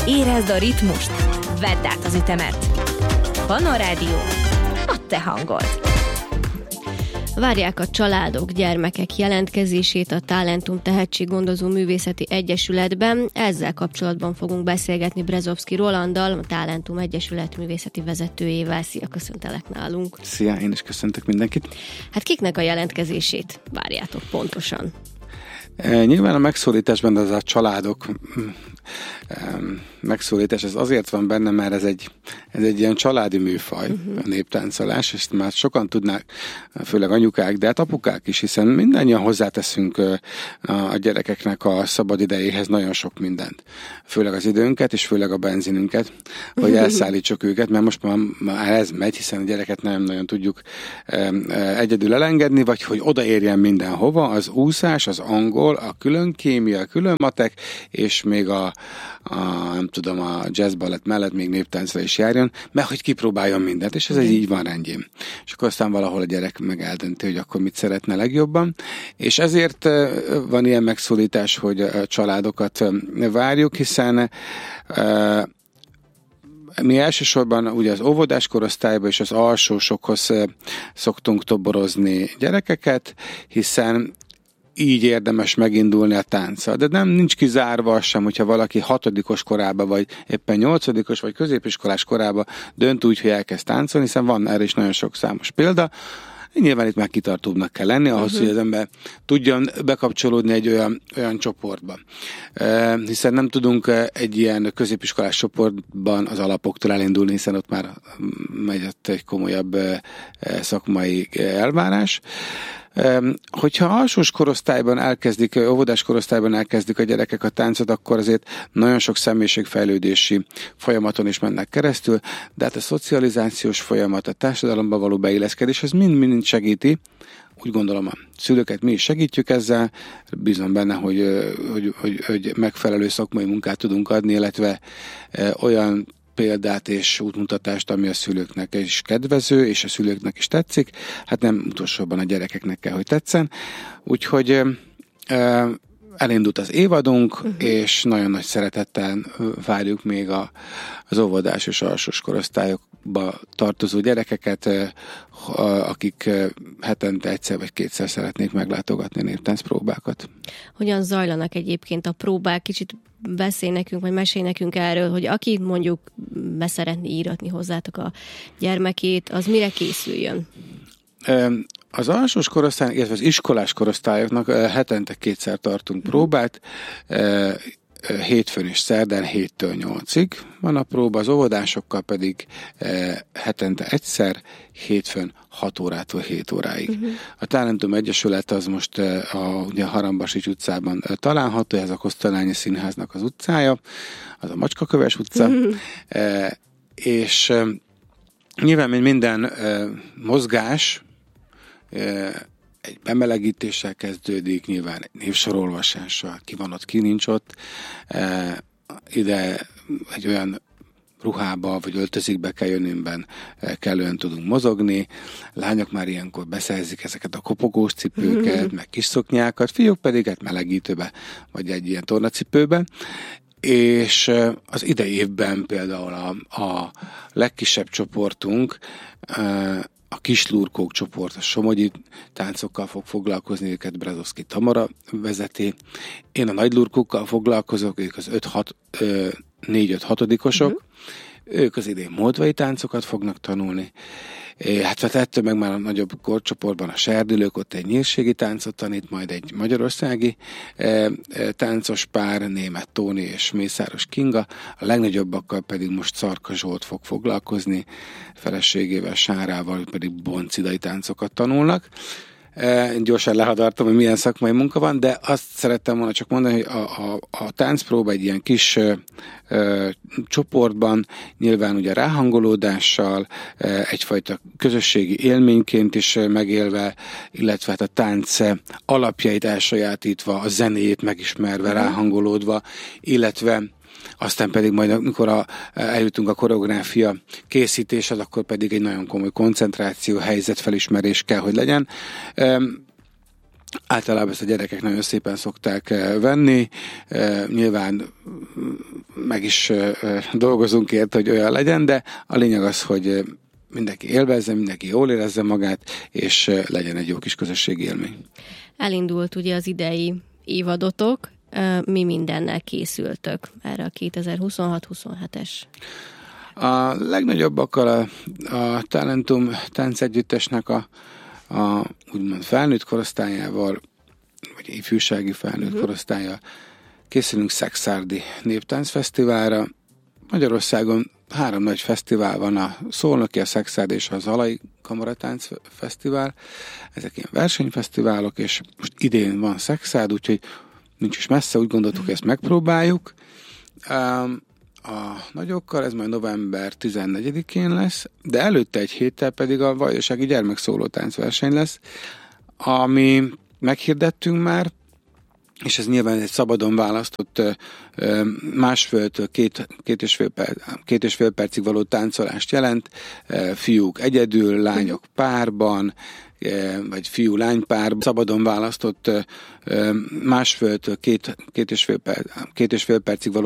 Érezd a ritmust, vedd át az ütemet. Pannon Rádió, a te hangod. Várják a családok, gyermekek jelentkezését a Talentum Tehetséggondozó Művészeti Egyesületben. Ezzel kapcsolatban fogunk beszélgetni Brezovszky Rolanddal, a Talentum Egyesület művészeti vezetőjével. Szia, köszöntelek nálunk. Szia, én is köszöntök mindenkit. Hát kiknek a jelentkezését várjátok pontosan? Nyilván a megszólításban az a családok megszólítás, ez azért van benne, mert ez egy ilyen családi műfaj, a néptáncolás, és már sokan tudnák, főleg anyukák, de hát apukák is, hiszen mindannyian hozzáteszünk a gyerekeknek a szabad idejéhez nagyon sok mindent. Főleg az időnket, és főleg a benzinünket, hogy elszállítsuk őket, mert most már ez megy, hiszen a gyereket nem nagyon tudjuk egyedül elengedni, vagy hogy odaérjen mindenhova, az úszás, az angol, a külön kémia, a külön matek, és még a jazzballett mellett még néptáncra is járjon, mert hogy kipróbáljon mindent, és ez így van rendjén. És akkor aztán valahol a gyerek meg eldönti, hogy akkor mit szeretne legjobban, és ezért van ilyen megszólítás, hogy a családokat várjuk, hiszen mi elsősorban ugye az óvodás korosztályba és az alsósokhoz szoktunk toborozni gyerekeket, hiszen így érdemes megindulni a tánccal. De nincs kizárva az sem, hogyha valaki 6. korába, vagy éppen 8. vagy középiskolás korába dönt úgy, hogy elkezd táncolni, hiszen van erre is nagyon sok számos példa. Nyilván itt már kitartóbbnak kell lenni, ahhoz, hogy az ember tudjon bekapcsolódni egy olyan csoportba. Hiszen nem tudunk egy ilyen középiskolás csoportban az alapoktól elindulni, hiszen ott már megy egy komolyabb szakmai elvárás. Hogyha alsós korosztályban elkezdik, óvodás korosztályban elkezdik a gyerekek a táncot, akkor azért nagyon sok személyiségfejlődési folyamaton is mennek keresztül, de hát a szocializációs folyamat, a társadalomba való beilleszkedés, ez mind segíti. Úgy gondolom, a szülőket mi is segítjük ezzel, bízom benne, hogy megfelelő szakmai munkát tudunk adni, illetve olyan példát és útmutatást, ami a szülőknek is kedvező, és a szülőknek is tetszik, hát nem utolsóban a gyerekeknek kell, hogy tetszen. Úgyhogy elindult az évadunk, és nagyon nagy szeretettel várjuk még az óvodás és alsós korosztályokba tartozó gyerekeket, akik hetente egyszer vagy kétszer szeretnék meglátogatni a néptáncpróbákat. Hogyan zajlanak egyébként a próbák? Kicsit beszélj nekünk, vagy mesélj nekünk erről, hogy aki mondjuk beszeretné íratni hozzátok a gyermekét, az mire készüljön? Az alsós korosztály, illetve az iskolás korosztályoknak hetente kétszer tartunk próbát, hétfőn és szerdán 7-től 8-ig van a próba, az óvodásokkal pedig hetente egyszer, hétfőn 6 órától 7 óráig. A Talentum Egyesület az most ugye a Harambasics utcában található, ez a Kosztolányi Színháznak az utcája, az a Macskaköves utca, és nyilván minden mozgás egy bemelegítéssel kezdődik, nyilván egy névsorolvasással, ki van ott, ki nincs ott, ide egy olyan ruhába vagy öltözékbe kell jönnőben kellően tudunk mozogni. Lányok már ilyenkor beszerzik ezeket a kopogós cipőket, meg kis szoknyákat, fiúk pedig egy melegítőbe, vagy egy ilyen tornacipőbe. És az idei évben például a legkisebb csoportunk, a Kislurkók csoport, a somogyi táncokkal fog foglalkozni, őket Brezovszky Tamara vezeti. Én a nagylurkókkal foglalkozok, ők az 4-5-6-osok. Ők az idén moldvai táncokat fognak tanulni. Hát ettől meg már a nagyobb korcsoportban a serdülők, ott egy nyírségi táncot tanít, majd egy magyarországi táncos pár, Németh Tóni és Mészáros Kinga. A legnagyobbakkal pedig most Szarka Zsolt fog foglalkozni, feleségével, Sárával pedig boncidai táncokat tanulnak. Gyorsan lehadartam, hogy milyen szakmai munka van, de azt szerettem volna csak mondani, hogy a táncpróba egy ilyen kis csoportban, nyilván ugye ráhangolódással, egyfajta közösségi élményként is megélve, illetve hát a tánc alapjait elsajátítva, a zenét megismerve, ráhangolódva, illetve aztán pedig majd, amikor eljutunk a koreográfia készítéshez, akkor pedig egy nagyon komoly koncentráció, helyzetfelismerés kell, hogy legyen. Általában ezt a gyerekek nagyon szépen szokták venni, nyilván meg is dolgozunk ért, hogy olyan legyen, de a lényeg az, hogy mindenki élvezze, mindenki jól érezze magát, és legyen egy jó kis közösségi élmény. Elindult ugye az idei évadotok, mi mindennel készültök erre a 2026-27-es? A legnagyobbakkal a Talentum táncegyüttesnek a úgymond felnőtt korosztályával, vagy ifjúsági felnőtt korosztálya készülünk Szekszárdi Néptáncfesztiválra. Magyarországon 3 nagy fesztivál van, a Szolnoki, a Szekszárdi és a Zalai Kamaratánc Fesztivál. Ezek ilyen versenyfesztiválok, és most idén van Szekszárd, úgyhogy nincs is messze, úgy gondoltuk, hogy ezt megpróbáljuk. A nagyokkal ez majd november 14-én lesz, de előtte egy héttel pedig a vajdasági gyermekszóló táncverseny lesz, ami meghirdettünk már, és ez nyilván egy szabadon választott másféltől két és fél percig való táncolást jelent, fiúk egyedül, lányok párban, vagy fiú-lány párban, szabadon választott másféltől két és fél percig való